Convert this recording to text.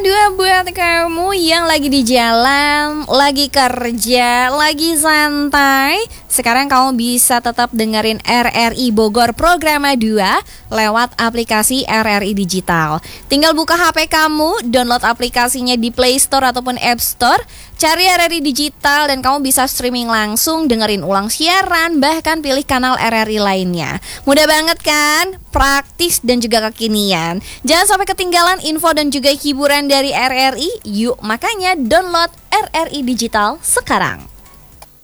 2 buat kamu yang lagi di jalan, lagi kerja, lagi santai. Sekarang kamu bisa tetap dengerin RRI Bogor Programa 2 lewat aplikasi RRI Digital. Tinggal buka HP kamu, download aplikasinya di Play Store ataupun App Store, cari RRI Digital dan kamu bisa streaming langsung, dengerin ulang siaran, bahkan pilih kanal RRI lainnya. Mudah banget kan? Praktis dan juga kekinian. Jangan sampai ketinggalan info dan juga hiburan dari RRI. Yuk makanya download RRI Digital sekarang.